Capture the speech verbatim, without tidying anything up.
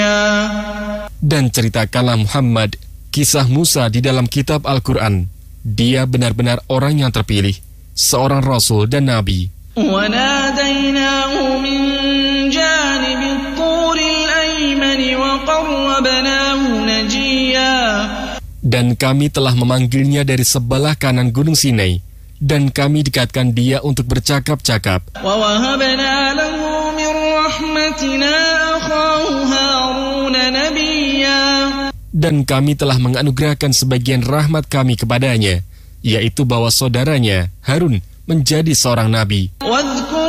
نبيا. Dan ceritakanlah Muhammad kisah Musa di dalam kitab Al-Quran. Dia benar-benar orang yang terpilih, seorang Rasul dan Nabi. وَنَادَيْنَاهُ مِنْ جَانِبِ الطُّورِ الْأَيْمَنِ وَقَرَّبْنَاهُ نَجِيًّا. Dan kami telah memanggilnya dari sebelah kanan Gunung Sinai, dan kami dekatkan dia untuk bercakap-cakap. وَوَهَبْنَا لَهُ مِنْ رَحْمَتِنَا أَخَاهُ هَارُونَ نَبِيًّا. Dan kami telah menganugerahkan sebagian rahmat kami kepadanya, yaitu bahwa saudaranya Harun menjadi seorang nabi. وَاذْكُرْ